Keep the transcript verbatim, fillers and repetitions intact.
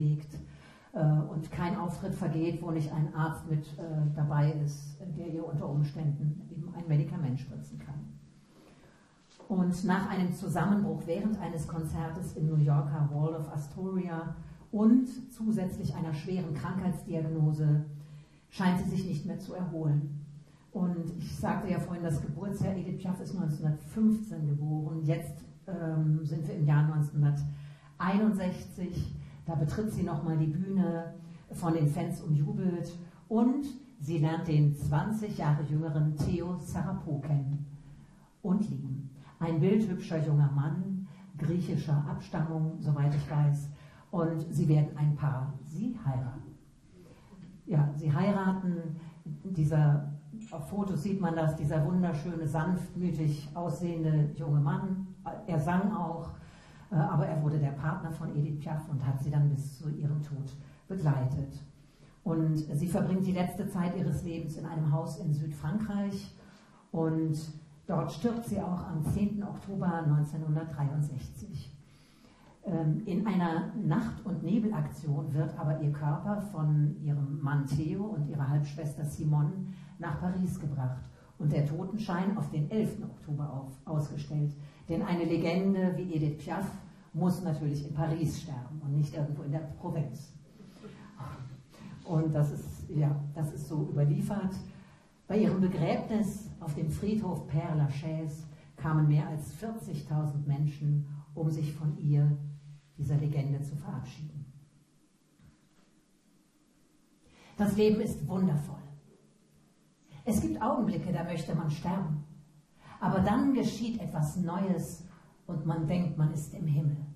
liegt und kein Auftritt vergeht, wo nicht ein Arzt mit äh, dabei ist, der ihr unter Umständen eben ein Medikament spritzen kann. Und nach einem Zusammenbruch während eines Konzertes im New Yorker Waldorf Astoria und zusätzlich einer schweren Krankheitsdiagnose scheint sie sich nicht mehr zu erholen. Und ich sagte ja vorhin, das Geburtsjahr Edith Piaf ist neunzehnhundertfünfzehn geboren, jetzt ähm, sind wir im Jahr neunzehnhunderteinundsechzig. Da betritt sie nochmal die Bühne, von den Fans umjubelt, und sie lernt den zwanzig Jahre jüngeren Theo Sarapo kennen und lieben. Ein bildhübscher junger Mann, griechischer Abstammung, soweit ich weiß, und sie werden ein Paar. Sie heiraten. Ja, sie heiraten. Dieser, auf Fotos sieht man das, dieser wunderschöne, sanftmütig aussehende junge Mann. Er sang auch, aber er wurde der Partner von Edith Piaf und hat sie dann bis zu ihrem Tod begleitet. Und sie verbringt die letzte Zeit ihres Lebens in einem Haus in Südfrankreich, und dort stirbt sie auch am zehnten Oktober neunzehnhundertdreiundsechzig. In einer Nacht- und Nebelaktion wird aber ihr Körper von ihrem Mann Theo und ihrer Halbschwester Simone nach Paris gebracht und der Totenschein auf den elften Oktober auf, ausgestellt. Denn eine Legende wie Edith Piaf muss natürlich in Paris sterben und nicht irgendwo in der Provinz. Und das ist, ja, das ist so überliefert. Bei ihrem Begräbnis auf dem Friedhof Père Lachaise kamen mehr als vierzigtausend Menschen, um sich von ihr, dieser Legende, zu verabschieden. Das Leben ist wundervoll. Es gibt Augenblicke, da möchte man sterben. Aber dann geschieht etwas Neues und man denkt, man ist im Himmel.